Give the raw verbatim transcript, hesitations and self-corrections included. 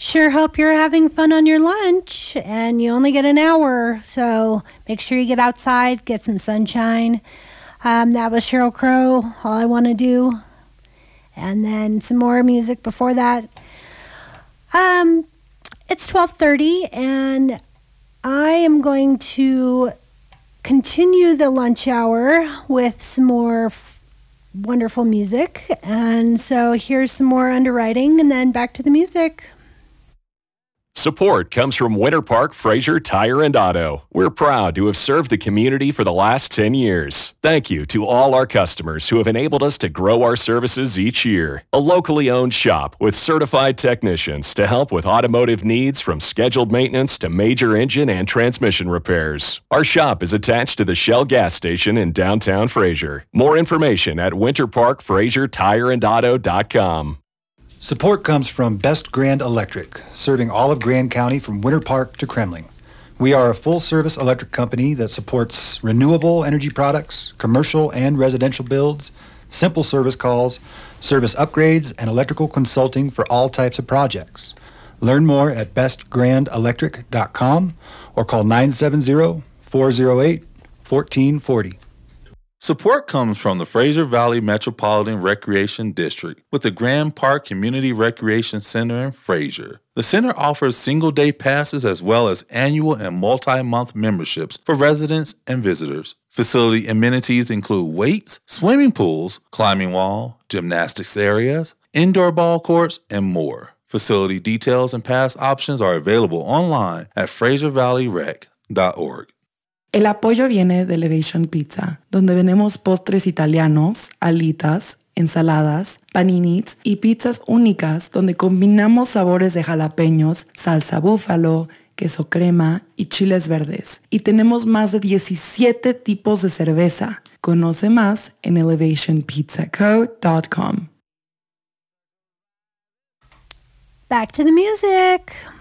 Sure hope you're having fun on your lunch, and you only get an hour, so make sure you get outside, get some sunshine. Um, that was Sheryl Crow, All I Want to Do, and then some more music before that. Um, it's twelve thirty, and I am going to continue the lunch hour with some more f- wonderful music, and so here's some more underwriting, and then back to the music. Support comes from Winter Park Fraser Tire and Auto. We're proud to have served the community for the last ten years. Thank you to all our customers who have enabled us to grow our services each year. A locally owned shop with certified technicians to help with automotive needs from scheduled maintenance to major engine and transmission repairs. Our shop is attached to the Shell gas station in downtown Fraser. More information at winter park fraser tire and auto dot com. Support comes from Best Grand Electric, serving all of Grand County from Winter Park to Kremling. We are a full-service electric company that supports renewable energy products, commercial and residential builds, simple service calls, service upgrades, and electrical consulting for all types of projects. Learn more at best grand electric dot com or call nine seven zero, four zero eight, one four four zero. Support comes from the Fraser Valley Metropolitan Recreation District with the Grand Park Community Recreation Center in Fraser. The center offers single-day passes as well as annual and multi-month memberships for residents and visitors. Facility amenities include weights, swimming pools, climbing wall, gymnastics areas, indoor ball courts, and more. Facility details and pass options are available online at fraser valley rec dot org. El apoyo viene de Elevation Pizza, donde vendemos postres italianos, alitas, ensaladas, paninis y pizzas únicas donde combinamos sabores de jalapeños, salsa búfalo, queso crema y chiles verdes. Y tenemos más de diecisiete tipos de cerveza. Conoce más en elevation pizza co dot com. Back to the music.